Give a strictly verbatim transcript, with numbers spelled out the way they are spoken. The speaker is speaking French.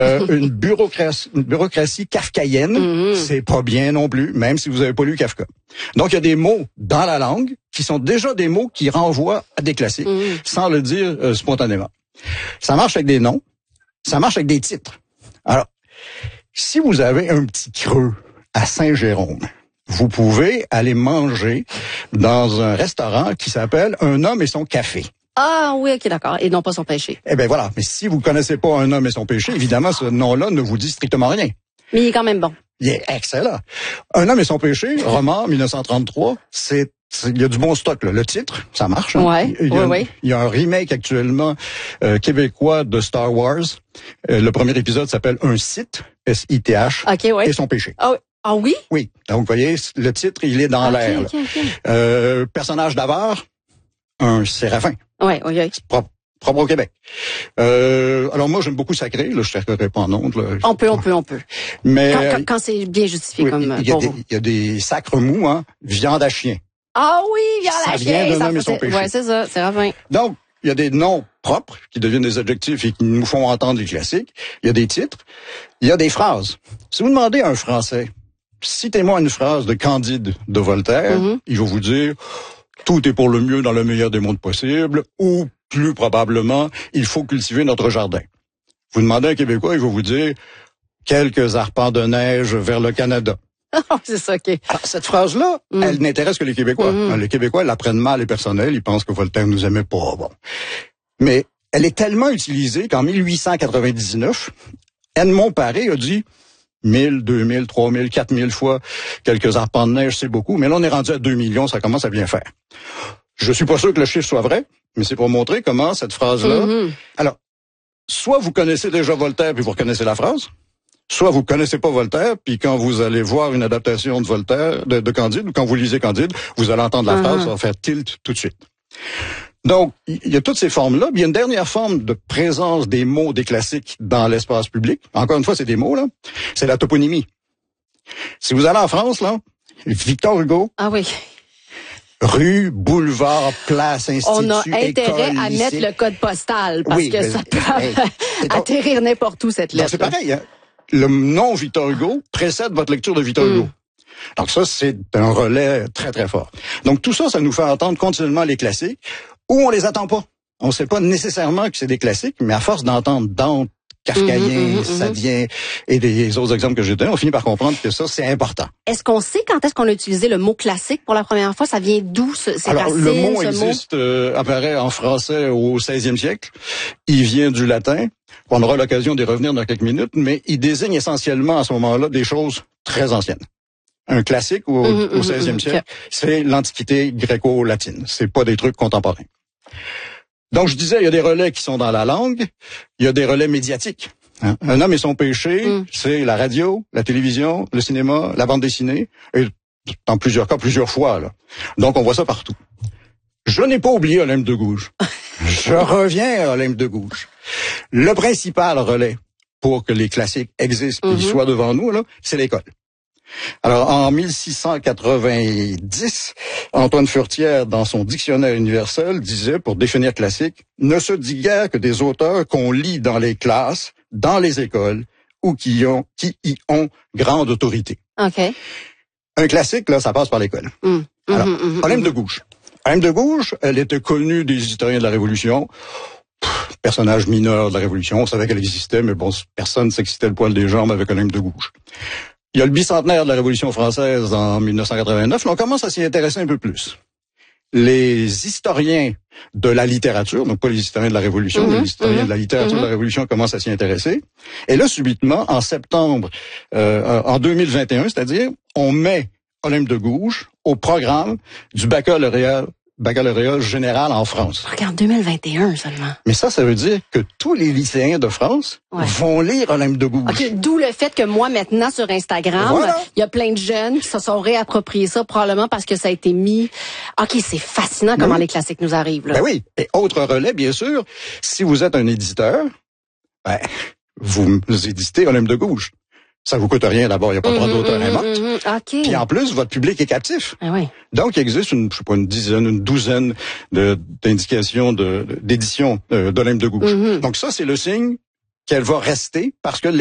Euh, une bureaucratie, une bureaucratie kafkaïenne, Mm-hmm. c'est pas bien non plus, même si vous avez pas lu Kafka. Donc, il y a des mots dans la langue qui sont déjà des mots qui renvoient à des classiques, Mm-hmm. sans le dire euh, spontanément. Ça marche avec des noms, ça marche avec des titres. Alors, si vous avez un petit creux à Saint-Jérôme, vous pouvez aller manger dans un restaurant qui s'appelle Un homme et son café. Ah oui, ok, d'accord. Et non pas son péché. Eh bien voilà, mais si vous connaissez pas Un homme et son péché, évidemment, ce nom-là ne vous dit strictement rien. Mais il est quand même bon. Il est excellent. Un homme et son péché, roman, mille neuf cent trente-trois, c'est il y a du bon stock, là. Le titre, ça marche. Hein? Ouais, il, y a, ouais, ouais. il y a un remake actuellement euh, québécois de Star Wars. Euh, le premier épisode s'appelle Un Sith, S I T H, Ok, ouais. et son péché. Ah, ah oui? Oui, donc vous voyez, le titre, il est dans Ok, l'air. ok, ok. Euh, personnage d'avare, un séraphin. Ouais, ok. C'est propre, propre au Québec. Euh, alors moi, j'aime beaucoup Sacré, là, je ne serai pas en ondes. Là. On peut, on peut, on peut. Mais Quand, quand, quand c'est bien justifié oui, comme il y, a pour des, vous. il y a des sacres mous, hein, viande à chien. Ah oui, viens Ça la vient chienne, d'un homme et son fait- péché. Ouais, c'est ça, c'est Ravin. Donc, il y a des noms propres qui deviennent des adjectifs et qui nous font entendre les classiques. Il y a des titres. Il y a des phrases. Si vous demandez à un Français, citez-moi une phrase de Candide de Voltaire, Mm-hmm. il va vous dire « Tout est pour le mieux dans le meilleur des mondes possibles » ou plus probablement « Il faut cultiver notre jardin ». Vous demandez à un Québécois, il va vous dire « Quelques arpents de neige vers le Canada ». c'est ça, ok. Alors, cette phrase-là, Mm. elle n'intéresse que les Québécois. Mm. Les Québécois la prennent mal et personnelle, ils pensent que Voltaire nous aimait pas. Bon. Mais elle est tellement utilisée qu'en mille huit cent quatre-vingt-dix-neuf, Edmond Paré a dit mille, deux mille, trois mille, quatre mille fois quelques arpents de neige, c'est beaucoup, mais là on est rendu à deux millions, ça commence à bien faire. Je suis pas sûr que le chiffre soit vrai, mais c'est pour montrer comment cette phrase-là... Mm-hmm. Alors, soit vous connaissez déjà Voltaire puis vous reconnaissez la phrase, soit vous connaissez pas Voltaire, puis quand vous allez voir une adaptation de Voltaire, de, de Candide, ou quand vous lisez Candide, vous allez entendre la Uh-huh. phrase, ça va faire tilt tout de suite. Donc, il y a toutes ces formes-là. Puis il y a une dernière forme de présence des mots, des classiques dans l'espace public. Encore une fois, c'est des mots, là. C'est la toponymie. Si vous allez en France, là, Victor Hugo, Ah oui. rue, boulevard, place, institut, On a intérêt école, à lycée. mettre le code postal parce Oui, que mais- ça peut hey, et donc- atterrir n'importe où, cette Donc, lettre. c'est pareil, hein. Le nom Victor Hugo précède votre lecture de Victor Mm. Hugo. Donc ça, c'est un relais très, très fort. Donc tout ça, ça nous fait entendre continuellement les classiques, ou on les attend pas. On ne sait pas nécessairement que c'est des classiques, mais à force d'entendre Dante, Kafkaïen, Mhm, mhm, Sadien et des autres exemples que j'ai donnés, on finit par comprendre que ça, c'est important. Est-ce qu'on sait quand est-ce qu'on a utilisé le mot classique pour la première fois? Ça vient d'où, ce, ces Alors, racines, le mot ce existe, euh, apparaît en français au seizième siècle. Il vient du latin. On aura l'occasion d'y revenir dans quelques minutes, mais il désigne essentiellement à ce moment-là des choses très anciennes. Un classique au, Mhm, au mhm, seizième mhm. siècle, c'est l'Antiquité gréco-latine. C'est pas des trucs contemporains. Donc, je disais, il y a des relais qui sont dans la langue, il y a des relais médiatiques. Hein? Un homme et son péché, Mm. c'est la radio, la télévision, le cinéma, la bande dessinée, et dans plusieurs cas, plusieurs fois. Là. Donc, on voit ça partout. Je n'ai pas oublié Olympe de Gouges. Je reviens à Olympe de Gouges. Le principal relais pour que les classiques existent et Mhm. soient devant nous, là, c'est l'école. Alors, en mille six cent quatre-vingt-dix, Antoine Furtière, dans son dictionnaire universel, disait, pour définir classique, « Ne se dit guère que des auteurs qu'on lit dans les classes, dans les écoles, ou qui, ont, qui y ont grande autorité. » OK. Un classique, là, ça passe par l'école. Mm. Alors, Mhm, mhm, Olympe mhm. de Gouges. Olympe de Gouges, elle était connue des historiens de la Révolution. Pff, personnage mineur de la Révolution. On savait qu'elle existait, mais bon, personne ne s'excitait le poil des jambes avec Olympe de Gouges. Il y a le bicentenaire de la Révolution française en mille neuf cent quatre-vingt-neuf. Là, on commence à s'y intéresser un peu plus. Les historiens de la littérature, donc pas les historiens de la Révolution, Mm-hmm, mais les historiens mm-hmm, de la littérature mm-hmm. de la Révolution commencent à s'y intéresser. Et là, subitement, en septembre, euh, en deux mille vingt et un, c'est-à-dire, on met Olympe de Gouges au programme du baccalauréat, baccalauréat général en France. Regarde, deux mille vingt et un seulement. Mais ça, ça veut dire que tous les lycéens de France Ouais. vont lire Olympe de Gouges. OK, d'où le fait que moi, maintenant, sur Instagram, il Voilà. y a plein de jeunes qui se sont réappropriés ça, probablement parce que ça a été mis... OK, c'est fascinant comment oui. les classiques nous arrivent, là. Ben oui. Et autre relais, bien sûr, si vous êtes un éditeur, ben, vous, vous éditez Olympe de Gouges. Ça vous coûte rien d'abord, il n'y a pas de droit Mhm, d'auteur mhm, invente. mhm. OK. Puis en plus, votre public est captif. Ah oui. Donc, il existe une, je sais pas, une dizaine, une douzaine de, d'indications de, d'éditions euh, d'Olympe de Gouges. Mhm. Donc ça, c'est le signe qu'elle va rester parce que